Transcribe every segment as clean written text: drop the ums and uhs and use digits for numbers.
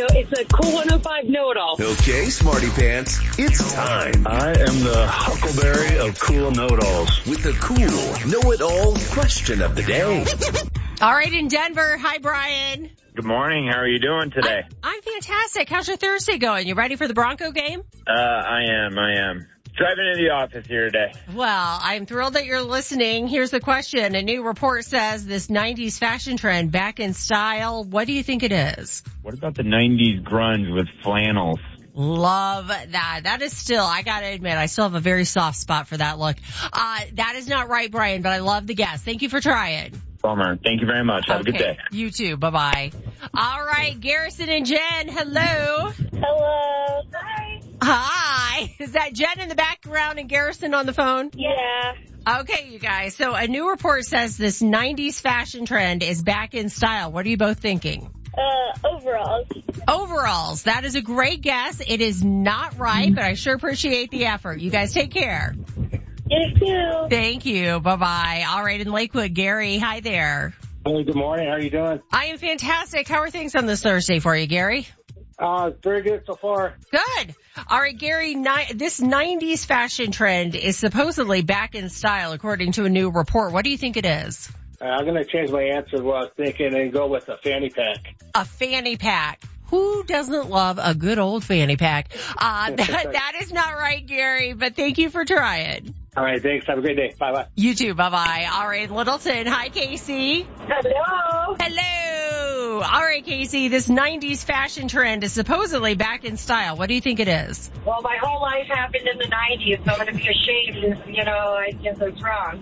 It's a Cool 105 know-it-all. Okay, Smarty Pants, it's time. I am the Huckleberry of cool know-it-alls. With the cool know-it-all question of the day. All right, in Denver. Hi, Brian. Good morning. How are you doing today? I'm fantastic. How's your Thursday going? You ready for the Bronco game? I am. Driving into the office here today. Well, I'm thrilled that you're listening. Here's the question. A new report says this 90s fashion trend back in style. What do you think it is? What about the 90s grunge with flannels? Love that. That is still, I gotta admit, I still have a very soft spot for that look. That is not right, Brian, but I love the guess. Thank you for trying. Bummer. Thank you very much. Have a good day. You too. Bye-bye. All right, Garrison and Jen, hello. Hello. Hi. Hi. Is that Jen in the background and Garrison on the phone? Yeah. Okay, you guys. So a new report says this 90s fashion trend is back in style. What are you both thinking? Overalls. Overalls. That is a great guess. It is not right, but I sure appreciate the effort. You guys take care. You too. Thank you. Bye-bye. All right, in Lakewood, Gary, hi there. Hey, good morning. How are you doing? I am fantastic. How are things on this Thursday for you, Gary? Very good so far. Good. All right, Gary, this 90s fashion trend is supposedly back in style, according to a new report. What do you think it is? I'm going to change my answer to what I was thinking and go with a fanny pack. A fanny pack. Who doesn't love a good old fanny pack? That is not right, Gary, but thank you for trying. All right, thanks. Have a great day. Bye-bye. You too. Bye-bye. All right, Littleton. Hi, Casey. Hello. Hello. All right, Casey, this 90s fashion trend is supposedly back in style. What do you think it is? Well, my whole life happened in the 90s, so I'm going to be ashamed if, I guess it's wrong.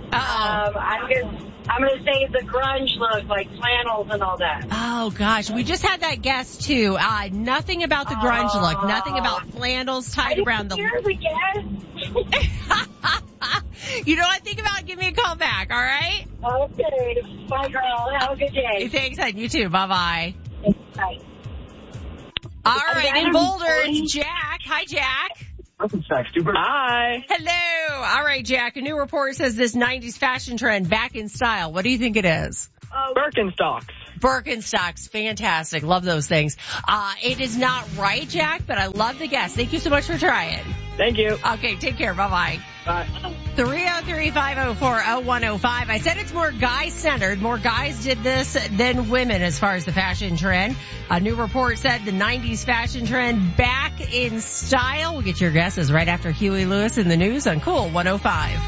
I'm going to say the grunge look, like flannels and all that. Oh, gosh. We just had that guess, too. Nothing about the grunge look. Nothing about flannels tied around the... Here's a guess. You know what? Think about it. Give me a call back, all right? Okay. Bye, girl. Have a good day. Thanks, and you too. Bye-bye. Bye. All right, in Boulder, it's Jack. Hi, Jack. Hi. Hello. All right, Jack. A new report says this 90s fashion trend back in style. What do you think it is? Birkenstocks. Birkenstocks. Fantastic. Love those things. It is not right, Jack, but I love the guess. Thank you so much for trying. Thank you. Okay, take care. Bye-bye. Bye. 303-504-0105. I said it's more guy-centered. More guys did this than women as far as the fashion trend. A new report said the 90s fashion trend back in style. We'll get your guesses right after Huey Lewis in the news on Cool 105.